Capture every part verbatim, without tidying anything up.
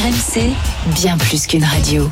M C, bien plus qu'une radio.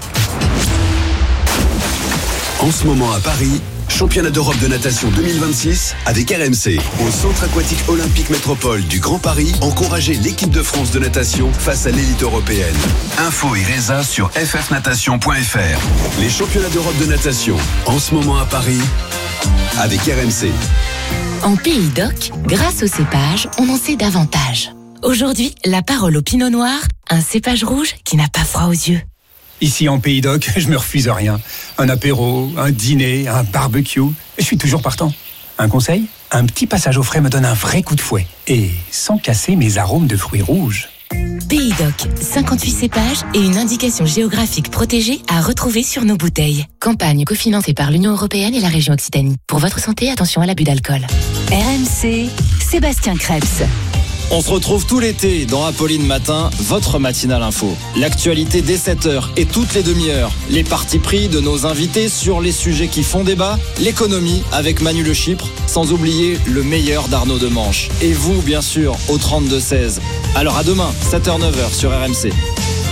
En ce moment à Paris, championnat d'Europe de natation deux mille vingt-six avec R M C. Au Centre aquatique olympique métropole du Grand Paris, encouragez l'équipe de France de natation face à l'élite européenne. Info et résa sur f f natation point f r. Les championnats d'Europe de natation, en ce moment à Paris, avec R M C. En Pays d'Oc, grâce au cépage, on en sait davantage. Aujourd'hui, la parole au Pinot Noir, un cépage rouge qui n'a pas froid aux yeux. Ici en Pays d'Oc, je me refuse rien. Un apéro, un dîner, un barbecue, je suis toujours partant. Un conseil ? Un petit passage au frais me donne un vrai coup de fouet. Et sans casser mes arômes de fruits rouges. Pays d'Oc, cinquante-huit cépages et une indication géographique protégée à retrouver sur nos bouteilles. Campagne cofinancée par l'Union européenne et la région Occitanie. Pour votre santé, attention à l'abus d'alcool. R M C, Sébastien Krebs. On se retrouve tout l'été dans Apolline Matin, votre matinale info. L'actualité dès sept heures et toutes les demi-heures. Les partis pris de nos invités sur les sujets qui font débat. L'économie avec Manu Le Chypre, sans oublier le meilleur d'Arnaud Demanche. Et vous, bien sûr, au trente-deux seize. Alors à demain, sept heures neuf heures sur R M C.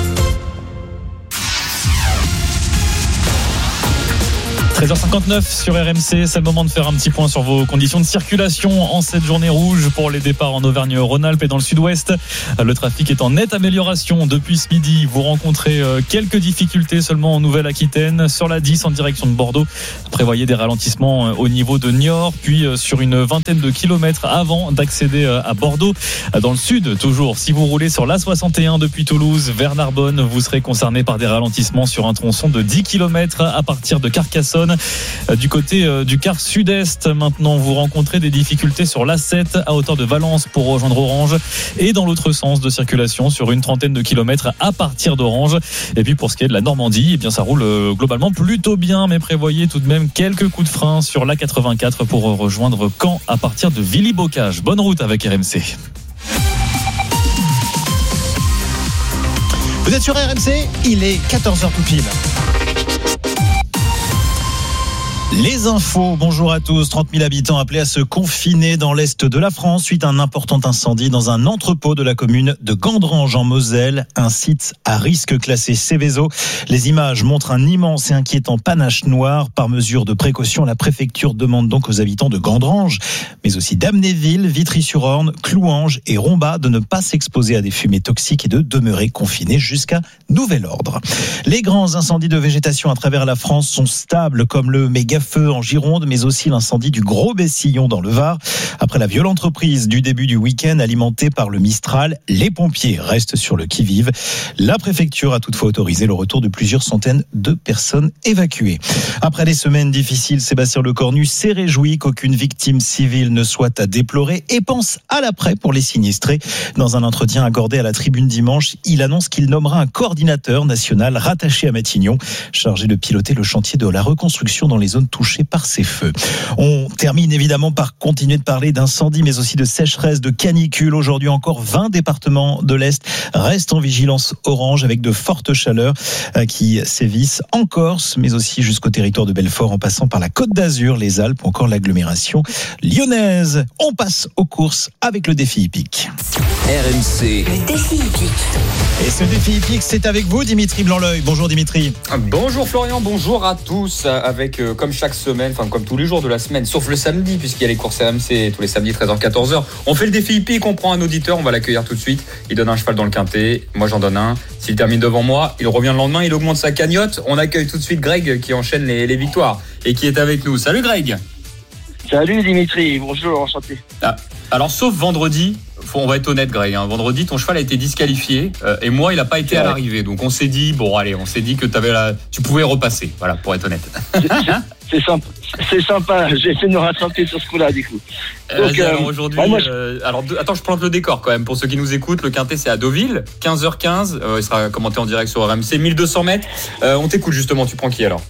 treize heures cinquante-neuf sur R M C, c'est le moment de faire un petit point sur vos conditions de circulation en cette journée rouge pour les départs en Auvergne-Rhône-Alpes et dans le sud-ouest. Le trafic est en nette amélioration depuis ce midi. Vous rencontrez quelques difficultés seulement en Nouvelle-Aquitaine. Sur la dix en direction de Bordeaux, prévoyez des ralentissements au niveau de Niort, puis sur une vingtaine de kilomètres avant d'accéder à Bordeaux. Dans le sud, toujours, si vous roulez sur l'A soixante et un depuis Toulouse vers Narbonne, vous serez concerné par des ralentissements sur un tronçon de dix kilomètres à partir de Carcassonne. Du côté du quart sud-est, maintenant, vous rencontrez des difficultés sur l'A sept à hauteur de Valence pour rejoindre Orange et dans l'autre sens de circulation sur une trentaine de kilomètres à partir d'Orange. Et puis pour ce qui est de la Normandie, eh bien ça roule globalement plutôt bien, mais prévoyez tout de même quelques coups de frein sur l'A quatre-vingt-quatre pour rejoindre Caen à partir de Villy-Bocage. Bonne route avec R M C. Vous êtes sur R M C, il est quatorze heures tout pile. Les infos, bonjour à tous. trente mille habitants appelés à se confiner dans l'est de la France suite à un important incendie dans un entrepôt de la commune de Gandrange en Moselle, un site à risque classé Seveso. Les images montrent un immense et inquiétant panache noir. Par mesure de précaution, la préfecture demande donc aux habitants de Gandrange, mais aussi d'Amnéville, Vitry-sur-Orne, Clouange et Rombat de ne pas s'exposer à des fumées toxiques et de demeurer confinés jusqu'à nouvel ordre. Les grands incendies de végétation à travers la France sont stables, comme le méga feu en Gironde, mais aussi l'incendie du Gros Bessillon dans le Var. Après la violente reprise du début du week-end alimentée par le Mistral, les pompiers restent sur le qui-vive. La préfecture a toutefois autorisé le retour de plusieurs centaines de personnes évacuées. Après des semaines difficiles, Sébastien Lecornu s'est réjoui qu'aucune victime civile ne soit à déplorer et pense à l'après pour les sinistrés. Dans un entretien accordé à la Tribune dimanche, il annonce qu'il nommera un coordinateur national rattaché à Matignon, chargé de piloter le chantier de la reconstruction dans les zones touchées par ces feux. On termine évidemment par continuer de parler d'incendie, mais aussi de sécheresse, de canicule. Aujourd'hui encore, vingt départements de l'Est restent en vigilance orange avec de fortes chaleurs qui sévissent en Corse, mais aussi jusqu'au territoire de Belfort, en passant par la Côte d'Azur, les Alpes ou encore l'agglomération lyonnaise. On passe aux courses avec le défi hippique. R M C. Le défi hippique. Et ce défi hippique, c'est avec vous, Dimitri Blanc-L'Oeil. Bonjour Dimitri. Bonjour Florian, bonjour à tous. Avec, euh, comme chaque semaine, enfin comme tous les jours de la semaine, sauf le samedi, puisqu'il y a les courses R M C tous les samedis treize heures quatorze heures. On fait le défi hippique, on prend un auditeur, on va l'accueillir tout de suite. Il donne un cheval dans le quintet, moi j'en donne un. S'il termine devant moi, il revient le lendemain, il augmente sa cagnotte. On accueille tout de suite Greg qui enchaîne les, les victoires et qui est avec nous. Salut Greg. Salut Dimitri, bonjour, enchanté. Ah, alors sauf vendredi, faut, on va être honnête Greg, hein. Vendredi ton cheval a été disqualifié euh, et moi il n'a pas été ouais. à l'arrivée. Donc on s'est dit, bon allez, on s'est dit que t'avais la... tu pouvais repasser, voilà, pour être honnête. C'est, c'est, c'est sympa, c'est sympa, j'ai essayé de me rattraper sur ce coup-là du coup. Donc, euh, alors aujourd'hui, ouais, moi, je... euh, alors, de... attends je plante le décor quand même, pour ceux qui nous écoutent, le quintet c'est à Deauville, quinze heures quinze, euh, il sera commenté en direct sur R M C, mille deux cents mètres. Euh, on t'écoute justement, tu prends qui alors?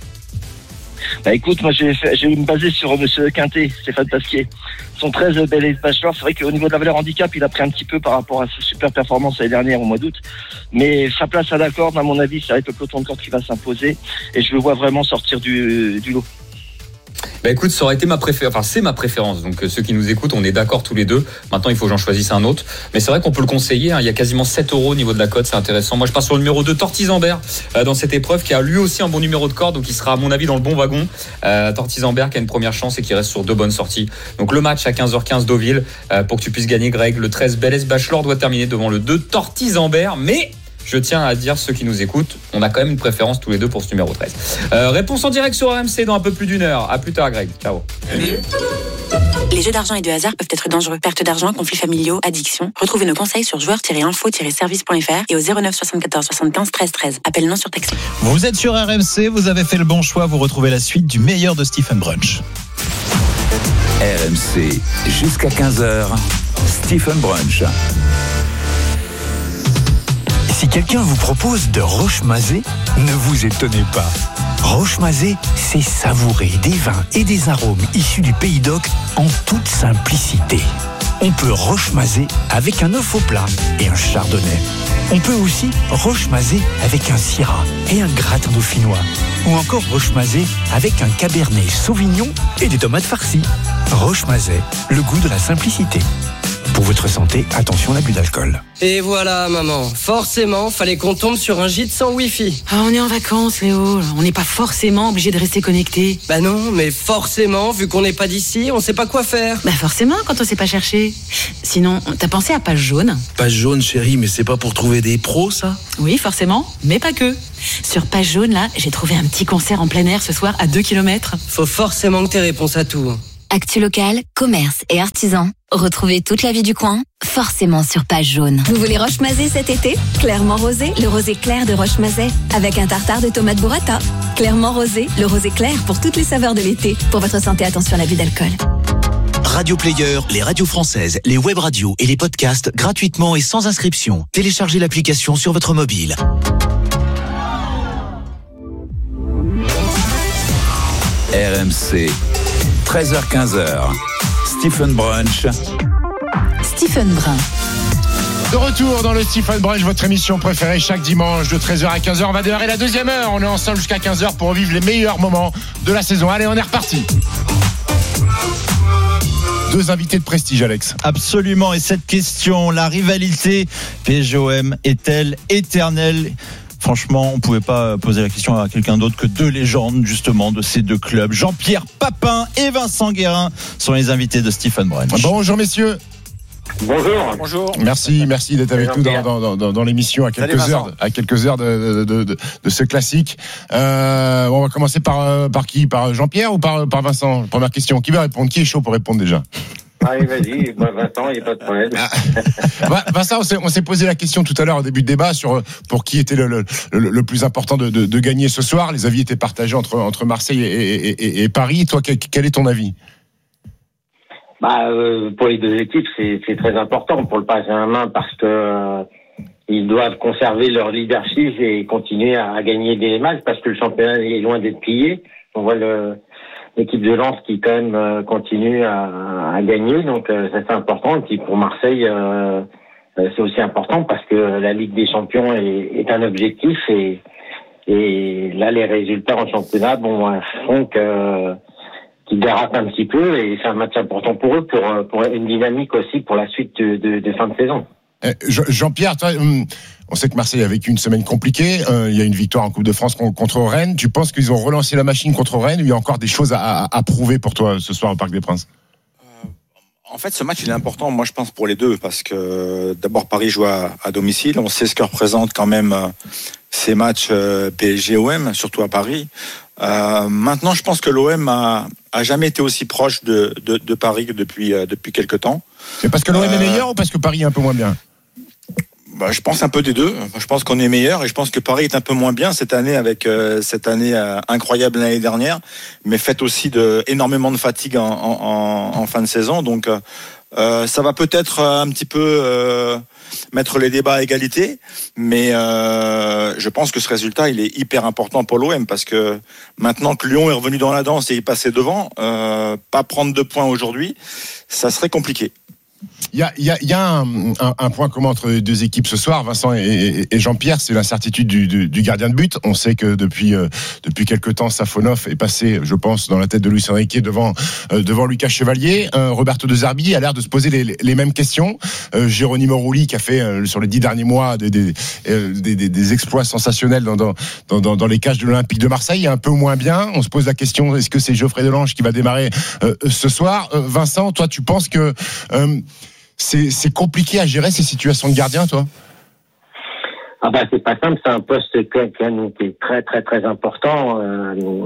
Bah écoute, moi j'ai, fait, j'ai me basé sur Monsieur Quintet, Stéphane Pasquier. Son treize bel bachelor, c'est vrai qu'au niveau de la valeur handicap, il a pris un petit peu par rapport à ses super performances l'année dernière au mois d'août. Mais sa place à la corde, à mon avis, c'est avec le peloton de corde qui va s'imposer. Et je le vois vraiment sortir du, du lot. Bah écoute, ça aurait été ma préférence, enfin c'est ma préférence, donc euh, ceux qui nous écoutent, on est d'accord tous les deux. Maintenant il faut que j'en choisisse un autre, mais c'est vrai qu'on peut le conseiller, hein. Il y a quasiment sept euros au niveau de la cote, c'est intéressant. Moi je pars sur le numéro deux, Tortizambert, euh, dans cette épreuve, qui a lui aussi un bon numéro de corde, donc il sera à mon avis dans le bon wagon. euh, Tortizambert qui a une première chance et qui reste sur deux bonnes sorties. Donc le match à quinze heures quinze Deauville, euh, pour que tu puisses gagner Greg, le treize Belles Bachelor doit terminer devant le deux Tortizambert, mais je tiens à dire, ceux qui nous écoutent, on a quand même une préférence tous les deux pour ce numéro treize. Euh, réponse en direct sur R M C dans un peu plus d'une heure. À plus tard, Greg. Ciao. Les jeux d'argent et de hasard peuvent être dangereux. Perte d'argent, conflits familiaux, addiction. Retrouvez nos conseils sur joueurs tiret info tiret service point f r et au zéro neuf soixante-quatorze soixante-quinze treize treize. Appel non surtaxé. Vous êtes sur R M C, vous avez fait le bon choix. Vous retrouvez la suite du meilleur de Stephen Brunch. R M C, jusqu'à quinze heures, Stephen Brunch. Si quelqu'un vous propose de Roche-Mazé, ne vous étonnez pas. Roche-Mazé, c'est savourer des vins et des arômes issus du Pays d'Oc en toute simplicité. On peut Roche-Mazé avec un œuf au plat et un chardonnay. On peut aussi Roche-Mazé avec un syrah et un gratin dauphinois. Ou encore Roche-Mazé avec un cabernet sauvignon et des tomates farcies. Roche-Mazé, le goût de la simplicité. Pour votre santé, attention à l'abus d'alcool. Et voilà, maman. Forcément, fallait qu'on tombe sur un gîte sans Wi-Fi. Ah, on est en vacances, Léo. On n'est pas forcément obligé de rester connecté. Bah non, mais forcément, vu qu'on n'est pas d'ici, on sait pas quoi faire. Bah forcément, quand on sait pas chercher. Sinon, t'as pensé à Page Jaune ? Page Jaune, chérie, mais c'est pas pour trouver des pros, ça ? Oui, forcément, mais pas que. Sur Page Jaune, là, j'ai trouvé un petit concert en plein air ce soir à deux kilomètres. Faut forcément que t'aies réponse à tout. Actu locale, commerce et artisans. Retrouvez toute la vie du coin, forcément sur Page Jaune. Vous voulez Roche-Mazet cet été ? Clairement rosé, le rosé clair de Roche-Mazet, avec un tartare de tomates burrata. Clairement rosé, le rosé clair pour toutes les saveurs de l'été. Pour votre santé, attention à l'abus d'alcool. Radio Player, les radios françaises, les web radios et les podcasts gratuitement et sans inscription. Téléchargez l'application sur votre mobile. R M C, treize heures quinze heures, Stephen Brunch. Stephen Brun. De retour dans le Stephen Brunch, votre émission préférée chaque dimanche de treize heures à quinze heures. On va démarrer la deuxième heure. On est ensemble jusqu'à quinze heures pour revivre les meilleurs moments de la saison. Allez, on est reparti. Deux invités de prestige, Alex. Absolument. Et cette question, la rivalité P S G O M est-elle éternelle ? Franchement, on ne pouvait pas poser la question à quelqu'un d'autre que deux légendes, justement, de ces deux clubs. Jean-Pierre Papin et Vincent Guérin sont les invités de Stephen Brunch. Bonjour, messieurs. Bonjour. Bonjour. Merci, merci d'être avec nous dans, dans, dans, dans l'émission à quelques Salut, heures, à quelques heures de, de, de, de ce classique. Euh, on va commencer par, par qui ? Par Jean-Pierre ou par, par Vincent ? Première question. Qui va répondre ? Qui est chaud pour répondre déjà ? Allez, vas-y, Vincent, il n'y a pas de problème. Ah. Vincent, on s'est, on s'est posé la question tout à l'heure au début de débat sur pour qui était le, le, le, le plus important de, de, de gagner ce soir. Les avis étaient partagés entre, entre Marseille et, et, et, et Paris. Toi, quel, quel est ton avis ? Bah, euh, pour les deux équipes, c'est, c'est très important pour le Paris Saint-Germain parce que euh, ils doivent conserver leur leadership et continuer à, à gagner des matchs parce que le championnat est loin d'être plié. On voit le l'équipe de Lens qui quand même euh, continue à, à gagner, donc euh, ça c'est important. Et puis pour Marseille, euh, c'est aussi important parce que la Ligue des Champions est, est un objectif et, et là les résultats en championnat bon, font que, qu'ils dérapent un petit peu et c'est un match important pour eux, pour, pour une dynamique aussi pour la suite de, de, de fin de saison. Jean-Pierre, toi, on sait que Marseille a vécu une semaine compliquée. Il y a une victoire en Coupe de France contre Rennes. Tu penses qu'ils ont relancé la machine contre Rennes ou il y a encore des choses à, à, à prouver pour toi ce soir au Parc des Princes ? En fait, ce match, il est important, moi, je pense, pour les deux, parce que d'abord, Paris joue à, à domicile. On sait ce que représentent quand même ces matchs P S G O M, surtout à Paris. Euh, maintenant, je pense que l'O M a, a jamais été aussi proche de, de, de Paris que depuis, depuis quelques temps. C'est parce que l'O M euh, est meilleur ou parce que Paris est un peu moins bien ? Bah, je pense un peu des deux. Je pense qu'on est meilleur et je pense que Paris est un peu moins bien cette année avec euh, cette année euh, incroyable l'année dernière, mais faite aussi de énormément de fatigue en, en, en fin de saison. Donc euh, ça va peut-être un petit peu euh, mettre les débats à égalité, mais euh, je pense que ce résultat il est hyper important pour l'O M parce que maintenant que Lyon est revenu dans la danse et est passé devant, euh, pas prendre deux points aujourd'hui, ça serait compliqué. Il y a, il y a, il y a un, un, un point commun entre les deux équipes ce soir, Vincent et, et, et Jean-Pierre, c'est l'incertitude du, du, du gardien de but. On sait que depuis euh, depuis quelque temps, Safonov est passé, je pense, dans la tête de Luis Enrique devant euh, devant Lucas Chevalier. Euh, Roberto De Zerbi a l'air de se poser les, les mêmes questions. Euh, Geronimo Rulli, qui a fait euh, sur les dix derniers mois des des, euh, des, des, des exploits sensationnels dans dans, dans dans les cages de l'Olympique de Marseille, est un peu moins bien. On se pose la question, est-ce que c'est Geoffrey Delange qui va démarrer euh, ce soir? euh, Vincent, toi, tu penses que euh, C'est, c'est compliqué à gérer ces situations de gardien, toi? Ah bah c'est pas simple, c'est un poste qui est très très très important euh,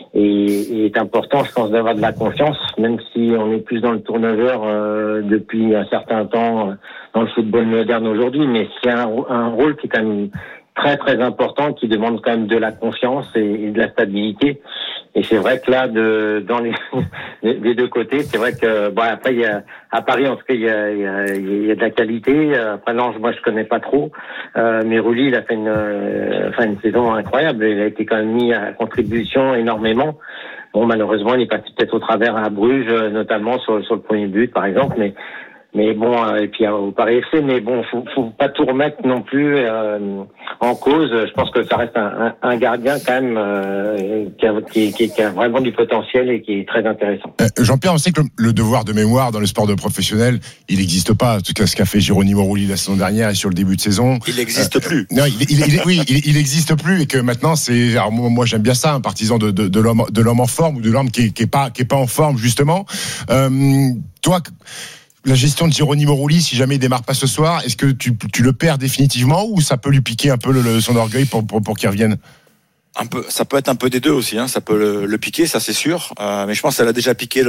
et, et est important, je pense, d'avoir de la confiance, même si on est plus dans le turnover euh, depuis un certain temps euh, dans le football moderne aujourd'hui, mais c'est un, un rôle qui est quand même très très important, qui demande quand même de la confiance et, et de la stabilité. Et c'est vrai que là, de, dans les, des deux côtés, c'est vrai que bon, après il y a à Paris en tout cas il y a, il y a, il y a de la qualité. Après Lange, moi je connais pas trop, euh, mais Rulli il a fait une, euh, enfin une saison incroyable. Il a été quand même mis à contribution énormément. Bon, malheureusement il est passé peut-être au travers à Bruges, notamment sur, sur le premier but par exemple, mais Mais bon, et puis au Paris F C, mais bon, faut, faut pas tout remettre non plus euh, en cause. Je pense que ça reste un, un, un gardien quand même euh, qui, a, qui, qui, qui a vraiment du potentiel et qui est très intéressant. Euh, Jean-Pierre, on sait que le, le devoir de mémoire dans le sport de professionnel, il n'existe pas. En tout cas, ce qu'a fait Geronimo Rulli la saison dernière et sur le début de saison. Il n'existe euh, plus. Non, il, il, il, oui, il, il existe plus et que maintenant c'est. Alors moi, moi j'aime bien ça, un partisan de, de, de l'homme, de l'homme en forme ou de l'homme qui, qui est pas, qui est pas en forme justement. Euh, toi. La gestion de Geronimo Rulli, si jamais il démarre pas ce soir, est-ce que tu, tu le perds définitivement ou ça peut lui piquer un peu le, le, son orgueil pour, pour, pour qu'il revienne? Un peu, ça peut être un peu des deux aussi, hein. Ça peut le, le piquer, ça c'est sûr. Euh, mais je pense qu'elle a déjà piqué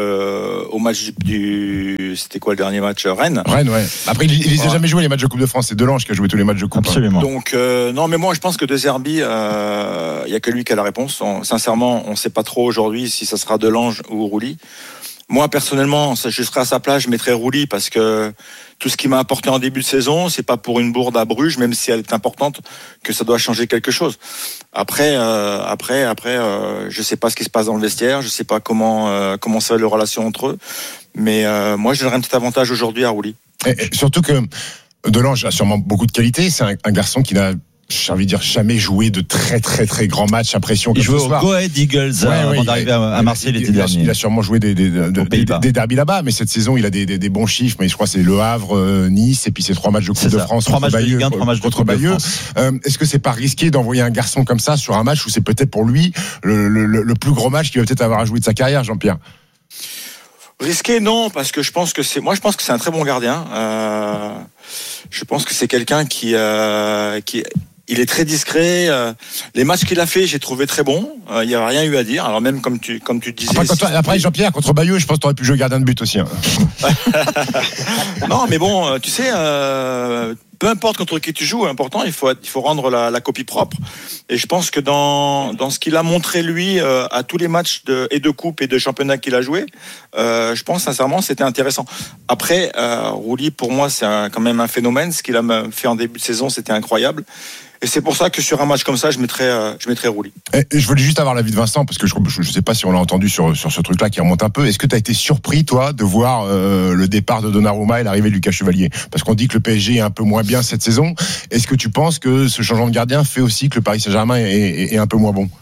le, au match du, du, c'était quoi le dernier match, Rennes. Rennes, ouais. Après, il, il les a ouais. jamais joué les matchs de Coupe de France. C'est Delange qui a joué tous les matchs de Coupe. Absolument. Hein. Donc euh, non, mais moi je pense que De Zerbi, il euh, y a que lui qui a la réponse. On, sincèrement, on sait pas trop aujourd'hui si ça sera Delange ou Rulli. Moi, personnellement, je serais à sa place, je mettrais Rulli parce que tout ce qu'il m'a apporté en début de saison, c'est pas pour une bourde à Bruges, même si elle est importante, que ça doit changer quelque chose. Après, euh, après, après, euh, je sais pas ce qui se passe dans le vestiaire, je sais pas comment euh, comment ça va les relations entre eux, mais euh, moi, je donnerais un petit avantage aujourd'hui à Rulli. Et, et surtout que Delange a sûrement beaucoup de qualités. C'est un, un garçon qui n'a, j'ai envie de dire, jamais joué de très très très grands matchs à pression. Il jouait au Go Ahead Eagles ouais, avant ouais, d'arriver a, à Marseille l'été dernier. Il a sûrement joué des, des, des, des, des derbys là-bas, mais cette saison il a des, des, des bons chiffres. Mais je crois que c'est Le Havre, euh, Nice, et puis c'est trois matchs de Coupe de France trois contre matchs Bayeux. De Ligue un, trois matchs contre Bayeux. Euh, est-ce que c'est pas risqué d'envoyer un garçon comme ça sur un match où c'est peut-être pour lui le, le, le, le plus gros match qu'il va peut-être avoir à jouer de sa carrière, Jean-Pierre? Risqué, non, parce que je pense que c'est, moi je pense que c'est un très bon gardien. Euh, je pense que c'est quelqu'un qui, euh, qui il est très discret. Les matchs qu'il a fait, j'ai trouvé très bons. Il n'y a rien eu à dire. Alors même comme tu, comme tu disais. Après, quand toi, après Jean-Pierre contre Bayeux, je pense que tu aurais pu jouer gardien de but aussi. Hein. Non, mais bon, tu sais, euh, peu importe contre qui tu joues, important, il faut, il faut rendre la, la copie propre. Et je pense que dans, dans ce qu'il a montré lui euh, à tous les matchs de, et de coupe et de championnat qu'il a joué, euh, je pense sincèrement c'était intéressant. Après, euh, Rulli pour moi c'est un, quand même un phénomène. Ce qu'il a fait en début de saison, c'était incroyable. Et c'est pour ça que sur un match comme ça, je mettrais, euh, je mettrais Rulli. Et je voulais juste avoir l'avis de Vincent, parce que je ne sais pas si on l'a entendu sur, sur ce truc-là qui remonte un peu. Est-ce que tu as été surpris, toi, de voir euh, le départ de Donnarumma et l'arrivée de Lucas Chevalier? Parce qu'on dit que le P S G est un peu moins bien cette saison. Est-ce que tu penses que ce changement de gardien fait aussi que le Paris Saint-Germain est, est, est un peu moins bon?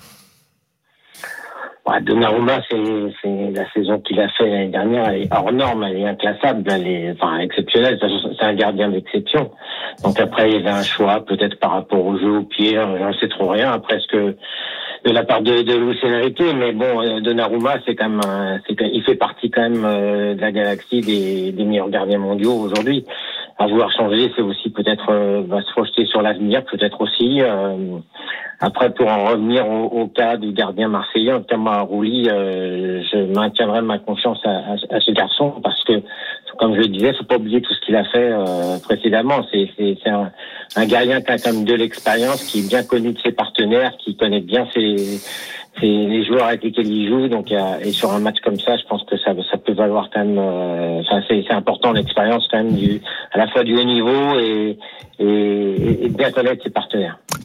Ouais, Donnarumma, c'est, c'est la saison qu'il a fait l'année dernière, elle est hors norme, elle est inclassable, elle est, enfin, exceptionnelle. C'est un gardien d'exception. Donc après, il y avait un choix, peut-être par rapport au jeu au pied, j'en sais trop rien, après ce que, de la part de, de Luis Enrique, mais bon, Donnarumma, c'est quand même, un, c'est, il fait partie quand même euh, de la galaxie des, des meilleurs gardiens mondiaux aujourd'hui. À vouloir changer, c'est aussi peut-être euh, va se projeter sur l'avenir, peut-être aussi. Euh, après, pour en revenir au, au cas du gardien marseillais, en tout cas, moi, Rulli, euh, je maintiendrai ma confiance à, à, à ce garçon parce que, comme je le disais, faut pas oublier tout ce qu'il a fait euh, précédemment. C'est, c'est, c'est un, un gardien qui a quand même de l'expérience, qui est bien connu de ses partenaires, qui connaît bien ses, ses les joueurs avec lesquels il joue. Donc, et sur un match comme ça, je pense que ça, ça peut valoir quand même. Euh, enfin, c'est, c'est important l'expérience quand même du, à la fois du haut niveau et, et, et bien connaître ses partenaires.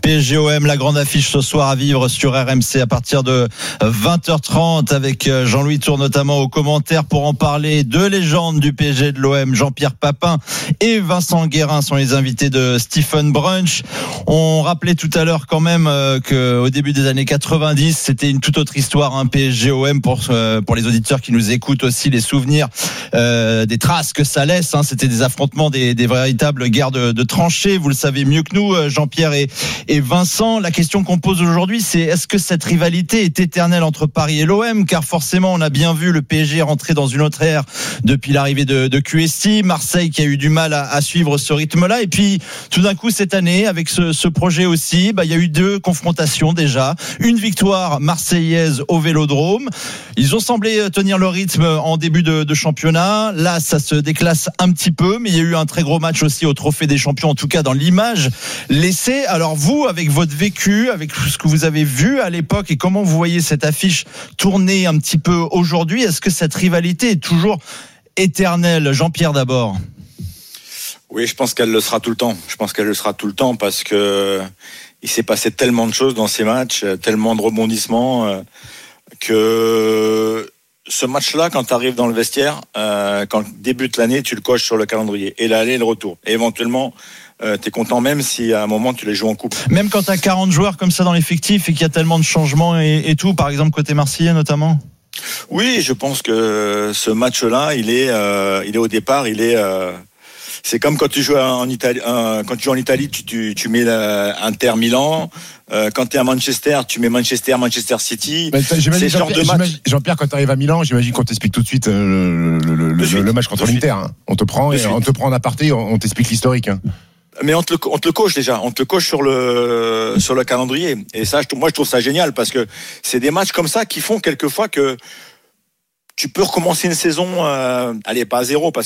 P S G O M, la grande affiche ce soir à vivre sur R M C à partir de vingt heures trente avec Jean-Louis Tour notamment aux commentaires pour en parler. Deux légendes du P S G de l'O M, Jean-Pierre Papin et Vincent Guérin sont les invités de Stephen Brunch. On rappelait tout à l'heure quand même euh, qu'au début des années quatre-vingt-dix, c'était une toute autre histoire, un hein, P S G O M pour euh, pour les auditeurs qui nous écoutent aussi, les souvenirs euh, des traces que ça laisse. Hein, c'était des affrontements, des, des véritables guerres de, de tranchées. Vous le savez mieux que nous, Jean-Pierre et, et Vincent. La question qu'on pose aujourd'hui, c'est est-ce que cette rivalité est éternelle entre Paris et l'O M? Car forcément, on a bien vu le P S G rentrer dans une autre ère depuis l'arrivée de, de Q S I. Marseille qui a eu du mal à, à suivre ce rythme-là. Et puis, tout d'un coup, cette année, avec ce, ce projet aussi, bah, il y a eu deux confrontations déjà. Une victoire marseillaise au Vélodrome. Ils ont semblé tenir le rythme en début de, de championnat. Là, ça se déclasse un petit peu, mais il y a eu un très gros match aussi au Trophée des Champions, en tout cas dans l'image laissée. Alors vous, avec votre vécu, avec ce que vous avez vu à l'époque et comment vous voyez cette affiche tourner un petit peu aujourd'hui, est-ce que cette rivalité est toujours éternelle? Jean-Pierre d'abord. Oui, je pense qu'elle le sera tout le temps. Je pense qu'elle le sera tout le temps parce que il s'est passé tellement de choses dans ces matchs, tellement de rebondissements euh, que ce match-là, quand tu arrives dans le vestiaire, euh, quand débute l'année, tu le coches sur le calendrier. Et l'aller et le retour. Et éventuellement, euh, tu es content même si à un moment tu les joues en coupe. Même quand tu as quarante joueurs comme ça dans l'effectif et qu'il y a tellement de changements et, et tout, par exemple côté marseillais notamment. Oui, je pense que ce match-là, il est, euh, il est au départ, il est... Euh, c'est comme quand tu joues en Italie, euh, quand tu joues en Italie, tu, tu, tu mets Inter Milan. Euh, quand tu es à Manchester, tu mets Manchester, Manchester City. Mais c'est ce genre de match. Jean-Pierre, quand tu arrives à Milan, j'imagine qu'on t'explique tout de suite euh, le, le, le, le match contre l'Inter. Hein. On te prend, et, on te prend en aparté, on, on t'explique l'historique. Hein. Mais on te, le, on te le coche déjà, on te le coche sur le sur le calendrier. Et ça, je, moi, je trouve ça génial parce que c'est des matchs comme ça qui font quelquefois que tu peux recommencer une saison, euh, allez, pas à zéro, parce